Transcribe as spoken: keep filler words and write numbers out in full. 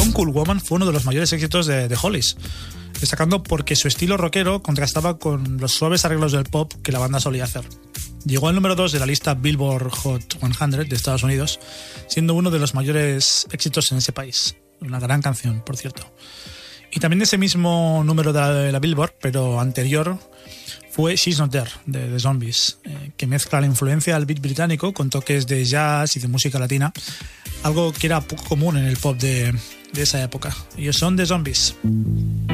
Stone Cold Woman fue uno de los mayores éxitos de The Hollies, destacando porque su estilo rockero contrastaba con los suaves arreglos del pop que la banda solía hacer. Llegó al número dos de la lista Billboard Hot cien de Estados Unidos, siendo uno de los mayores éxitos en ese país. Una gran canción, por cierto. Y también de ese mismo número de la, de la Billboard, pero anterior, fue She's Not There, de The Zombies, eh, que mezcla la influencia del beat británico con toques de jazz y de música latina, algo que era poco común en el pop de, de esa época. Ellos son The Zombies.